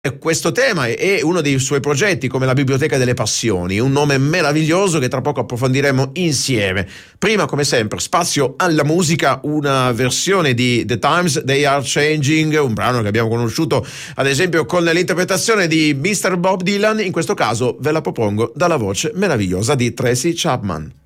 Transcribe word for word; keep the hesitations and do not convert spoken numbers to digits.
Questo tema è uno dei suoi progetti, come la Biblioteca delle Passioni, un nome meraviglioso che tra poco approfondiremo insieme. Prima, come sempre, spazio alla musica, una versione di The Times They Are Changing, un brano che abbiamo conosciuto ad esempio con l'interpretazione di mister Bob Dylan. In questo caso ve la propongo dalla voce meravigliosa di Tracy Chapman.